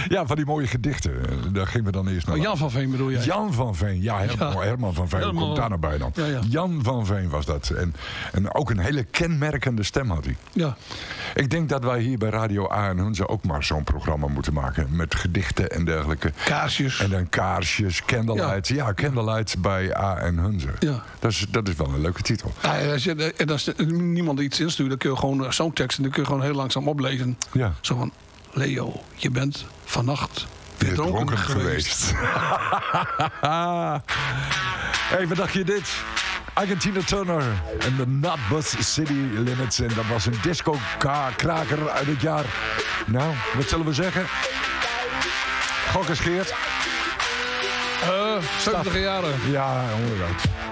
Ja, van die mooie gedichten. Daar gingen we dan eerst naar. Jan van Veen bedoel jij? Jan van Veen. Ja, Herman van Veen. Hoe komt daar nou bij dan? Ja. Jan van Veen was dat. En ook een hele kenmerkende stem had hij. Ja. Ik denk dat wij hier bij Radio A en Hunze ook maar zo'n programma moeten maken. Met gedichten en dergelijke. Kaarsjes. En dan kaarsjes, Candlelight. Ja, Candlelight bij A en Hunze. Ja. Dat is wel een leuke titel. En als niemand iets instuurt, dan kun je gewoon zo'n tekst en dan kun je gewoon heel langzaam oplezen. Ja. Zo van, Leo, je bent vannacht weer dronken geweest. Hey, wat dacht je dit? Tina Turner en de Nutbus City Limits. En dat was een disco-kraker uit het jaar. Nou, wat zullen we zeggen? Gokkers Geert. 70 jaren. Ja, 100.